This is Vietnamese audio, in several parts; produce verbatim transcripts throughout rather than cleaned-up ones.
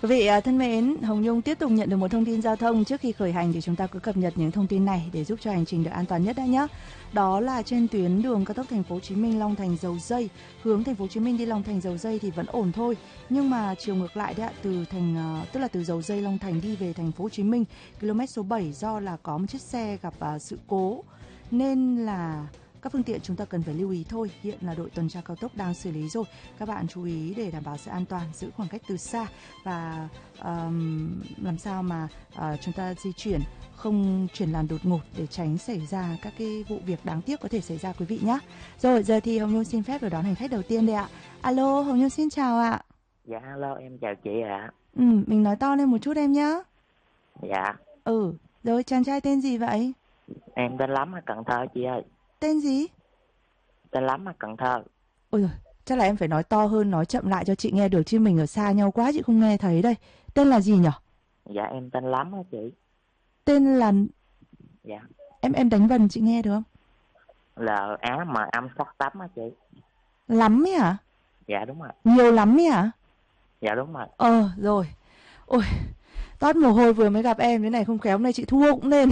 Quý vị à, thân mến, Hồng Nhung tiếp tục nhận được một thông tin giao thông. Trước khi khởi hành thì chúng ta cứ cập nhật những thông tin này để giúp cho hành trình được an toàn nhất đã nhé. Đó là trên tuyến đường cao tốc Thành phố Hồ Chí Minh Long Thành Dầu Giây, hướng Thành phố Hồ Chí Minh đi Long Thành Dầu Giây thì vẫn ổn thôi. Nhưng mà chiều ngược lại đấy ạ, từ thành uh, tức là từ Dầu Giây Long Thành đi về Thành phố Hồ Chí Minh, km số bảy, do là có một chiếc xe gặp uh, sự cố nên là các phương tiện chúng ta cần phải lưu ý thôi. Hiện là đội tuần tra cao tốc đang xử lý rồi. Các bạn chú ý để đảm bảo sự an toàn, giữ khoảng cách từ xa và um, làm sao mà uh, chúng ta di chuyển không chuyển làn đột ngột để tránh xảy ra các cái vụ việc đáng tiếc có thể xảy ra quý vị nhé. Rồi giờ thì Hồng Nhung xin phép được đón hành khách đầu tiên đây ạ. Alo, Hồng Nhung xin chào ạ. Dạ alo, em chào chị ạ. Ừ, mình nói to lên một chút em nhé. Dạ. Ừ, rồi chàng trai tên gì vậy? Em tên Lắm ở Cần Thơ chị ơi. Tên gì? Tên Lắm ở Cần Thơ. Ôi giời, chắc là em phải nói to hơn, nói chậm lại cho chị nghe được chứ mình ở xa nhau quá chị không nghe thấy đây. Tên là gì nhỉ? Dạ em tên Lắm á chị. Tên là... Dạ. Em em đánh vần chị nghe được không? L Á M âm sắc tắm á chị. Lắm ấy hả? Dạ đúng rồi. Nhiều lắm ấy hả? Dạ đúng rồi. Ờ rồi. Ôi, toát mồ hôi vừa mới gặp em thế này, không khéo hôm nay chị thua cũng nên.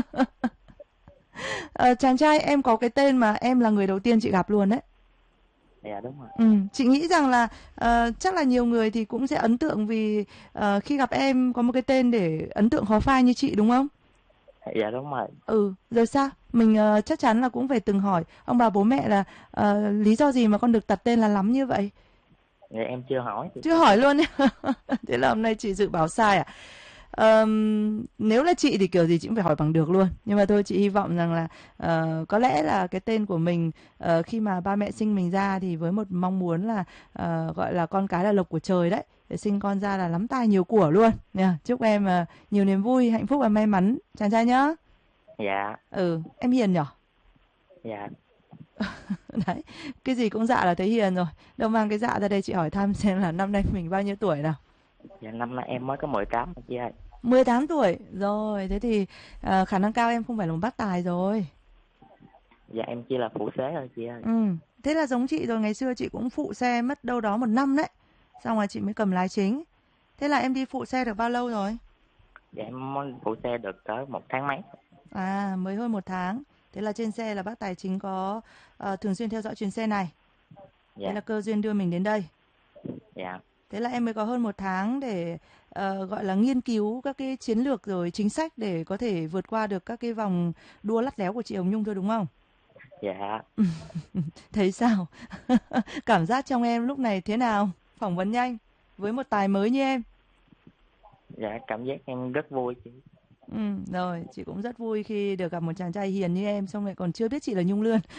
ờ, chàng trai em có cái tên mà em là người đầu tiên chị gặp luôn đấy. Dạ đúng rồi. Ừ, chị nghĩ rằng là uh, chắc là nhiều người thì cũng sẽ ấn tượng vì uh, khi gặp em có một cái tên để ấn tượng khó phai như chị đúng không? Dạ đúng rồi. Ừ, rồi sao? Mình uh, chắc chắn là cũng phải từng hỏi ông bà bố mẹ là uh, lý do gì mà con được đặt tên là Lắm như vậy? Dạ em chưa hỏi chị. Chưa hỏi luôn nhá. Thế là hôm nay chị dự báo sai à? Um, nếu là chị thì kiểu gì chị cũng phải hỏi bằng được luôn. Nhưng mà thôi chị hy vọng rằng là uh, có lẽ là cái tên của mình uh, khi mà ba mẹ sinh mình ra thì với một mong muốn là uh, gọi là con cái là lộc của trời đấy. Để sinh con ra là lắm tài nhiều của luôn. Yeah. Chúc em uh, nhiều niềm vui, hạnh phúc và may mắn chàng trai nhá. Dạ. Ừ, em hiền nhở? Dạ. Đấy, cái gì cũng dạ là thấy hiền rồi. Đâu mang cái dạ ra đây chị hỏi thăm xem là năm nay mình bao nhiêu tuổi nào. Dạ năm nay em mới có mười tám chị ơi. mười tám tuổi. Rồi, thế thì à, khả năng cao em không phải là một bác tài rồi. Dạ em chỉ là phụ xế thôi chị ơi. Ừ, thế là giống chị rồi, ngày xưa chị cũng phụ xe mất đâu đó một năm đấy. Xong rồi chị mới cầm lái chính. Thế là em đi phụ xe được bao lâu rồi? Dạ em mới phụ xe được cỡ một tháng mấy. À, mới hơn một tháng. Thế là trên xe là bác tài chính có uh, thường xuyên theo dõi chuyến xe này. Dạ. Thế là cơ duyên đưa mình đến đây. Dạ. Thế là em mới có hơn một tháng để uh, gọi là nghiên cứu các cái chiến lược rồi chính sách để có thể vượt qua được các cái vòng đua lắt léo của chị Hồng Nhung thôi đúng không? Dạ. Thấy sao? Cảm giác trong em lúc này thế nào? Phỏng vấn nhanh với một tài mới như em. Dạ cảm giác em rất vui chị. Ừ, rồi, chị cũng rất vui khi được gặp một chàng trai hiền như em, xong lại còn chưa biết chị là Nhung Lươn.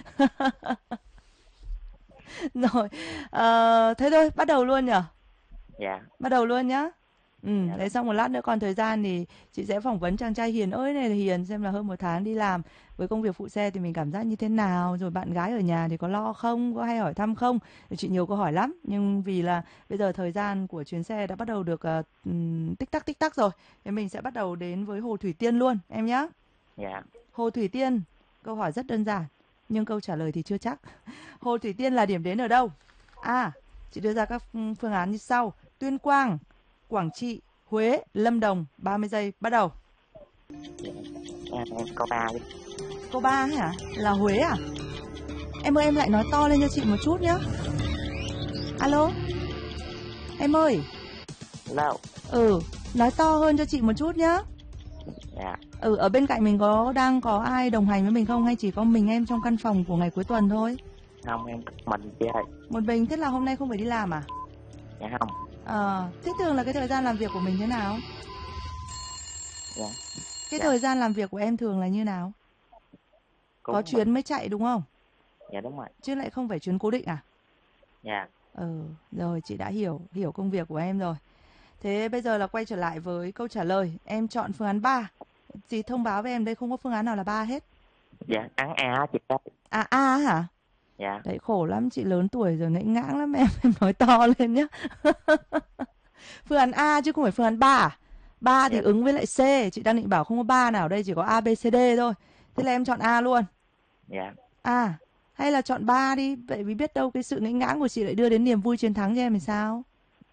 Rồi, ờ, thế thôi, bắt đầu luôn nhở? Dạ. Bắt đầu luôn nhá. Ừ, Dạ. đấy xong một lát nữa còn thời gian thì chị sẽ phỏng vấn chàng trai hiền ơi này là hiền xem là hơn một tháng đi làm với công việc phụ xe thì mình cảm giác như thế nào, rồi bạn gái ở nhà thì có lo không, có hay hỏi thăm không. Thì chị nhiều câu hỏi lắm, nhưng vì là bây giờ thời gian của chuyến xe đã bắt đầu được uh, tích tắc tích tắc rồi, thì mình sẽ bắt đầu đến với Hồ Thủy Tiên luôn em nhá. Dạ. Hồ Thủy Tiên, câu hỏi rất đơn giản nhưng câu trả lời thì chưa chắc. Hồ Thủy Tiên là điểm đến ở đâu? A. Chị đưa ra các phương án như sau: Tuyên Quang, Quảng Trị, Huế, Lâm Đồng. ba mươi giây bắt đầu. Em, em câu ba đi. Câu ba hả? Là Huế à? Em ơi em lại nói to lên cho chị một chút nhá. Alo. Em ơi. Hello. Ừ, nói to hơn cho chị một chút nhá. Dạ. Ừ, ở bên cạnh mình có đang có ai đồng hành với mình không hay chỉ có mình em trong căn phòng của ngày cuối tuần thôi? Không, em mình chị ơi. Một mình, thế là hôm nay không phải đi làm à? Dạ không. Ờ, thế thường là cái thời gian làm việc của mình thế nào? Dạ. Cái Dạ. thời gian làm việc của em thường là như nào? Cũng Có chuyến mình. mới chạy đúng không? Dạ đúng rồi. Chứ lại không phải chuyến cố định à? Dạ. Ừ, rồi chị đã hiểu, hiểu công việc của em rồi. Thế bây giờ là quay trở lại với câu trả lời. Em chọn phương án ba. Chị thông báo với em đây không có phương án nào là ba hết. Dạ, án A chị ơi. À A hả? Dạ. Đấy khổ lắm, chị lớn tuổi rồi ngãnh ngãng lắm em, em nói to lên nhá. Phương án A chứ không phải phương án ba à? Ba thì Dạ. ứng với lại C, chị đang định bảo không có ba nào, đây chỉ có A, B, C, D thôi. Thế là em chọn A luôn. Dạ. À, hay là chọn ba đi, vậy vì biết đâu cái sự ngãnh ngãng của chị lại đưa đến niềm vui chiến thắng cho em thì sao?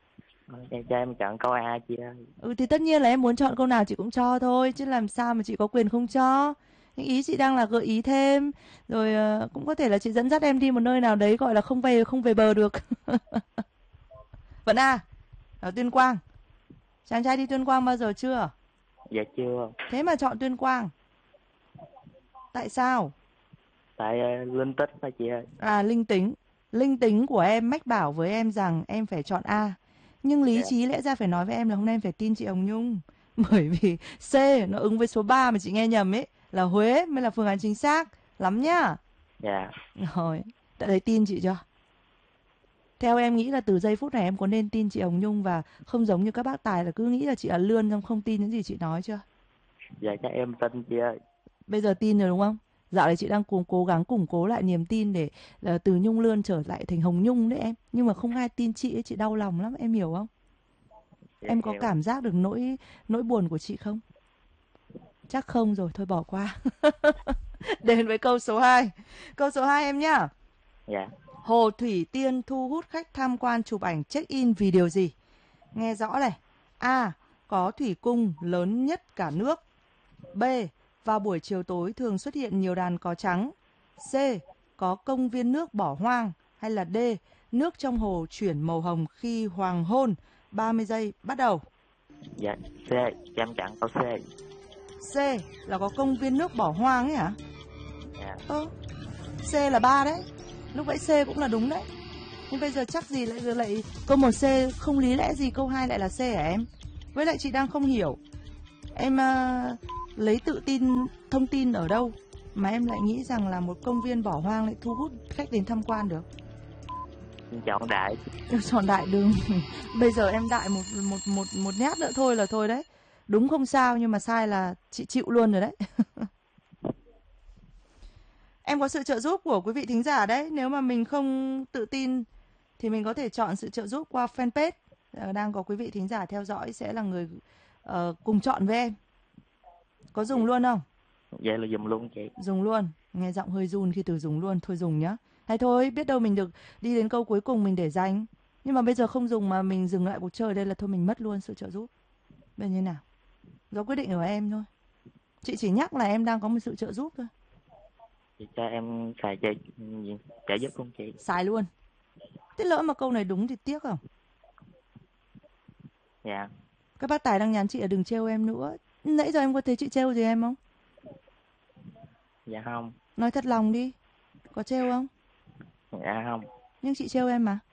Cho, cho em chọn câu A chị ơi. Ừ thì tất nhiên là em muốn chọn câu nào chị cũng cho thôi, chứ làm sao mà chị có quyền không cho. Nhưng ý chị đang là gợi ý thêm, rồi ờ, cũng có thể là chị dẫn dắt em đi một nơi nào đấy gọi là không về không về bờ được. Vẫn A, ở Tuyên Quang. Chàng trai đi Tuyên Quang bao giờ chưa? Dạ chưa. Thế mà chọn Tuyên Quang. Tại sao? Tại uh, linh tích thôi chị ơi. À, linh tính. Linh tính của em mách bảo với em rằng em phải chọn A. Nhưng lý Dạ. trí lẽ ra phải nói với em là hôm nay em phải tin chị Hồng Nhung. Bởi vì C nó ứng với số ba mà chị nghe nhầm ấy. Là Huế mới là phương án chính xác. Lắm nhá. Dạ. Rồi, đã thấy tin chị chưa? Theo em nghĩ là từ giây phút này em có nên tin chị Hồng Nhung và không giống như các bác tài là cứ nghĩ là chị là lươn xong không tin những gì chị nói chưa? Dạ chắc em tin chị ơi. Bây giờ tin rồi đúng không? Dạo này chị đang cố, cố gắng củng cố lại niềm tin để uh, từ Nhung Lươn trở lại thành Hồng Nhung đấy em. Nhưng mà không ai tin chị ấy, chị đau lòng lắm, em hiểu không? Dạ Em có hiểu. cảm giác được nỗi nỗi buồn của chị không? Chắc không rồi, thôi bỏ qua. Đến với câu số hai. Câu số hai em nhá. Dạ. Hồ Thủy Tiên thu hút khách tham quan chụp ảnh check-in vì điều gì? Nghe rõ này. A. Có thủy cung lớn nhất cả nước. B. Vào buổi chiều tối thường xuất hiện nhiều đàn cò trắng. C. Có công viên nước bỏ hoang. Hay là D. Nước trong hồ chuyển màu hồng khi hoàng hôn. ba mươi giây bắt đầu. Dạ C. Cho em chọn câu C. C là có công viên nước bỏ hoang ấy hả? Dạ. Ơ, C là ba đấy. Lúc nãy C cũng là đúng đấy. Nhưng bây giờ chắc gì lại lại câu một C, không lý lẽ gì câu hai lại là C hả em? Với lại chị đang không hiểu. Em uh, lấy tự tin thông tin ở đâu mà em lại nghĩ rằng là một công viên bỏ hoang lại thu hút khách đến tham quan được? Em chọn đại. Em chọn đại đừng. Bây giờ em đại một một một một nhát nữa thôi là thôi đấy. Đúng không sao nhưng mà sai là chị chịu luôn rồi đấy. Em có sự trợ giúp của quý vị thính giả đấy. Nếu mà mình không tự tin thì mình có thể chọn sự trợ giúp qua fanpage. Ờ, đang có quý vị thính giả theo dõi sẽ là người uh, cùng chọn với em. Có dùng luôn không? Vậy là dùng luôn chị. Dùng luôn. Nghe giọng hơi run khi từ dùng luôn. Thôi dùng nhá. Hay thôi, biết đâu mình được đi đến câu cuối cùng mình để dành. Nhưng mà bây giờ không dùng mà mình dừng lại cuộc chơi đây là thôi mình mất luôn sự trợ giúp. Bây giờ như nào? Do quyết định của em thôi. Chị chỉ nhắc là em đang có một sự trợ giúp thôi. Chị cho em xài trợ, trợ giúp không chị? Xài luôn. Thế lỡ mà câu này đúng thì tiếc không? Dạ. Các bác Tài đang nhắn chị là đừng trêu em nữa. Nãy giờ em có thấy chị trêu gì em không? Dạ không. Nói thật lòng đi. Có trêu không? Dạ không. Nhưng chị trêu em mà.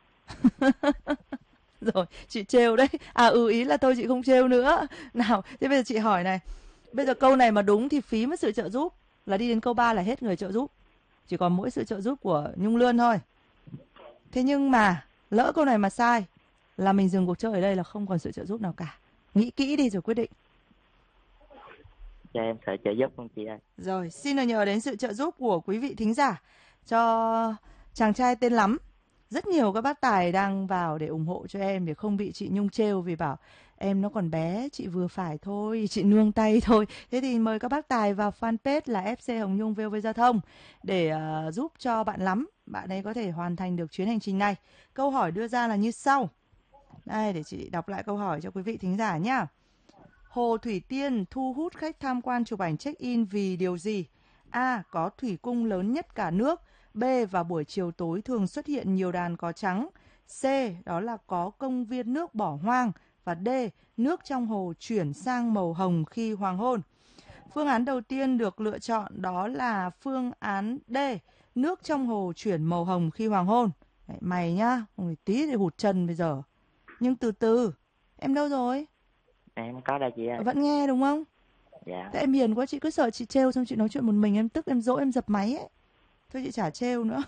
Rồi, chị trêu đấy. À ừ, ý là thôi chị không trêu nữa. Nào, thế bây giờ chị hỏi này. Bây giờ câu này mà đúng thì phí mất sự trợ giúp. Là đi đến câu ba là hết người trợ giúp. Chỉ còn mỗi sự trợ giúp của Nhung Lươn thôi. Thế nhưng mà, lỡ câu này mà sai là mình dừng cuộc chơi ở đây là không còn sự trợ giúp nào cả. Nghĩ kỹ đi rồi quyết định. Cho em xài trợ giúp không chị ơi? Rồi, xin được nhờ đến sự trợ giúp của quý vị thính giả cho chàng trai tên Lắm. Rất nhiều các bác tài đang vào để ủng hộ cho em để không bị chị Nhung trêu vì bảo em nó còn bé, chị vừa phải thôi, chị nương tay thôi. Thế thì mời các bác tài vào fanpage là ép xê Hồng Nhung vê o vê Giao thông để uh, giúp cho bạn Lắm. Bạn ấy có thể hoàn thành được chuyến hành trình này. Câu hỏi đưa ra là như sau. Đây, để chị đọc lại câu hỏi cho quý vị thính giả nhé. Hồ Thủy Tiên thu hút khách tham quan chụp ảnh check-in vì điều gì? A. Có thủy cung lớn nhất cả nước. B. Vào buổi chiều tối thường xuất hiện nhiều đàn cò trắng. C. Đó là có công viên nước bỏ hoang. Và D. Nước trong hồ chuyển sang màu hồng khi hoàng hôn. Phương án đầu tiên được lựa chọn đó là phương án D. Nước trong hồ chuyển màu hồng khi hoàng hôn. Đấy, mày nhá, không tí thì hụt chân bây giờ. Nhưng từ từ, em đâu rồi? Em có đây chị ơi. Vẫn nghe đúng không? Dạ. Thế em hiền quá, chị cứ sợ chị trêu xong chị nói chuyện một mình em tức em dỗi em dập máy ấy. Thôi chị chả trêu nữa.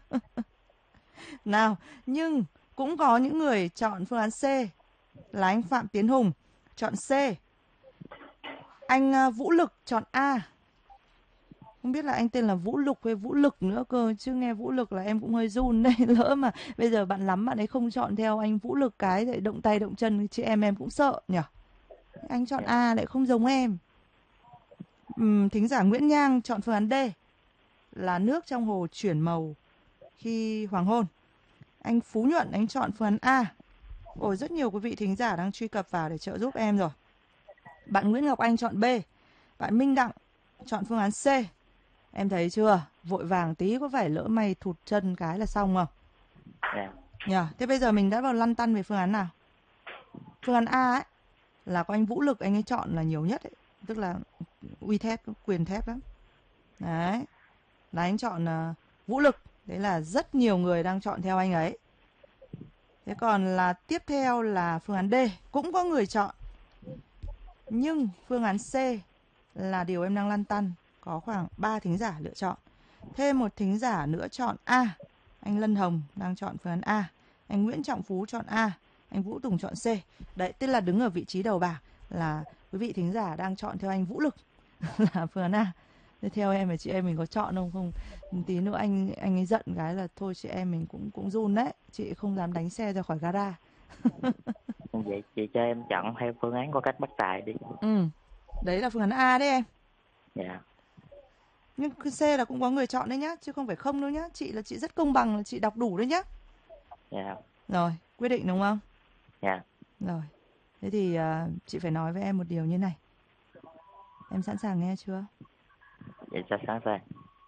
Nào, nhưng cũng có những người chọn phương án C là anh Phạm Tiến Hùng chọn C. Anh Vũ Lực chọn A. Không biết là anh tên là Vũ Lục hay Vũ Lực nữa cơ, chứ nghe Vũ Lực là em cũng hơi run đây. Lỡ mà bây giờ bạn Lắm bạn ấy không chọn theo anh Vũ Lực cái thì động tay động chân chị em em cũng sợ nhỉ. Anh chọn A lại không giống em. Uhm, thính giả Nguyễn Nhang chọn phương án D là nước trong hồ chuyển màu khi hoàng hôn. Anh Phú Nhuận anh chọn phương án A. Ôi, rất nhiều quý vị thính giả đang truy cập vào để trợ giúp em rồi. Bạn Nguyễn Ngọc Anh chọn B. Bạn Minh Đặng chọn phương án C. Em thấy chưa? Vội vàng tí có phải lỡ may thụt chân cái là xong không? Dạ. Nhờ. Thế bây giờ mình đã vào lăn tăn về phương án nào? Phương án A ấy là có anh Vũ Lực anh ấy chọn là nhiều nhất ấy. Tức là uy thép, quyền thép lắm. Đấy. Là anh chọn uh, Vũ Lực. Đấy là rất nhiều người đang chọn theo anh ấy. Thế còn là tiếp theo là phương án D. Cũng có người chọn. Nhưng phương án C là điều em đang lăn tăn. Có khoảng ba thính giả lựa chọn. Thêm một thính giả nữa chọn A. Anh Lân Hồng đang chọn phương án A. Anh Nguyễn Trọng Phú chọn A. Anh Vũ Tùng chọn C. Đấy, tức là đứng ở vị trí đầu bảng là quý vị thính giả đang chọn theo anh Vũ Lực là phương án A. Thế theo em và chị em mình có chọn không? Không tí nữa anh anh ấy giận cái là thôi chị em mình cũng cũng run đấy. Chị không dám đánh xe ra khỏi gara. Vậy chị cho em chọn theo phương án có cách bắt tài đi. Ừ. Đấy là phương án A đấy em. Dạ. Nhưng C là cũng có người chọn đấy nhá, chứ không phải không đâu nhá. Chị là chị rất công bằng, là chị đọc đủ đấy nhá. Dạ. Rồi, quyết định đúng không? Dạ. Rồi. Thế thì uh, chị phải nói với em một điều như này. Em sẵn sàng nghe chưa? Vậy cho sẵn sàng.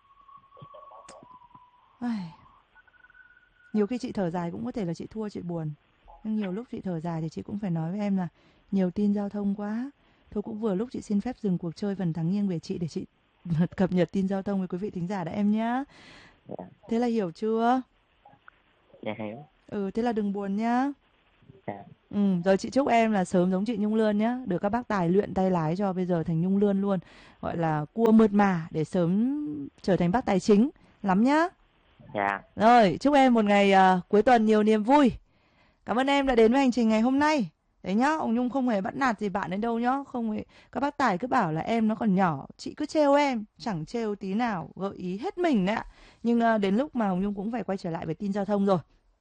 Ai... Nhiều khi chị thở dài cũng có thể là chị thua, chị buồn. Nhưng nhiều lúc chị thở dài thì chị cũng phải nói với em là nhiều tin giao thông quá. Thôi cũng vừa lúc chị xin phép dừng cuộc chơi phần thắng nghiêng về chị để chị cập nhật tin giao thông với quý vị thính giả đã em nhá. Dạ. Thế là hiểu chưa? Dạ hiểu. Ừ, thế là đừng buồn nhá. Dạ. Ừ, rồi chị chúc em là sớm giống chị Nhung Lươn nhá. Được các bác tài luyện tay lái cho bây giờ thành Nhung Lươn luôn. Gọi là cua mượt mà để sớm trở thành bác tài chính lắm nhá. Dạ. Rồi, chúc em một ngày uh, cuối tuần nhiều niềm vui. Cảm ơn em đã đến với hành trình ngày hôm nay. Đấy nhá, ông Nhung không hề bắt nạt gì bạn đến đâu nhá. Không hề... Các bác tài cứ bảo là em nó còn nhỏ, chị cứ trêu em, chẳng trêu tí nào, gợi ý hết mình đấy ạ. Nhưng uh, đến lúc mà ông Nhung cũng phải quay trở lại với tin giao thông rồi.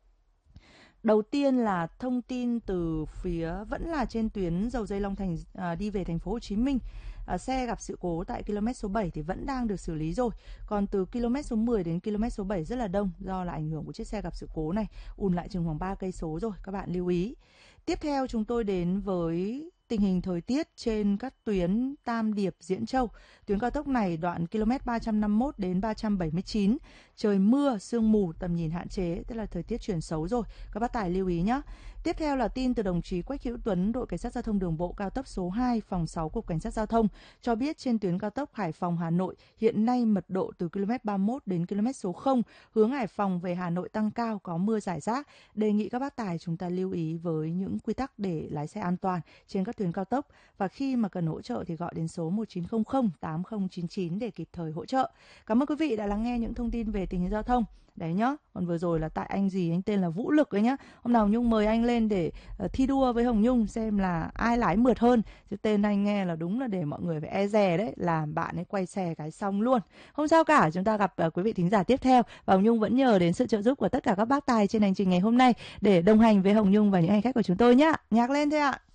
Đầu tiên là thông tin từ phía vẫn là trên tuyến dầu dây Long Thành à, đi về thành phố Hồ Chí Minh. À, xe gặp sự cố tại km số bảy thì vẫn đang được xử lý rồi. Còn từ km số mười đến km số bảy rất là đông do là ảnh hưởng của chiếc xe gặp sự cố này, ùn lại chừng khoảng ba cây số rồi, các bạn lưu ý. Tiếp theo chúng tôi đến với tình hình thời tiết trên các tuyến Tam Điệp Diễn Châu. Tuyến cao tốc này đoạn km ba trăm năm mươi mốt đến ba trăm bảy mươi chín. Trời mưa, sương mù, tầm nhìn hạn chế, tức là thời tiết chuyển xấu rồi. Các bác tài lưu ý nhé. Tiếp theo là tin từ đồng chí Quách Hữu Tuấn, đội cảnh sát giao thông đường bộ cao tốc số hai, phòng sáu cục cảnh sát giao thông cho biết trên tuyến cao tốc Hải Phòng Hà Nội hiện nay mật độ từ km ba mươi mốt đến km số không hướng Hải Phòng về Hà Nội tăng cao, có mưa rải rác. Đề nghị các bác tài chúng ta lưu ý với những quy tắc để lái xe an toàn trên các tuyến cao tốc và khi mà cần hỗ trợ thì gọi đến số một chín không không tám không chín chín để kịp thời hỗ trợ. Cảm ơn quý vị đã lắng nghe những thông tin về tình hình giao thông. Đấy nhá, còn vừa rồi là tại anh gì, anh tên là Vũ Lực ấy nhá. Hôm nào Nhung mời anh lên để uh, thi đua với Hồng Nhung xem là ai lái mượt hơn. Chứ tên anh nghe là đúng là để mọi người phải e dè đấy, làm bạn ấy quay xe cái xong luôn. Không sao cả, chúng ta gặp uh, quý vị thính giả tiếp theo. Và Hồng Nhung vẫn nhờ đến sự trợ giúp của tất cả các bác tài trên hành trình ngày hôm nay để đồng hành với Hồng Nhung và những hành khách của chúng tôi nhá. Nhạc lên thôi ạ.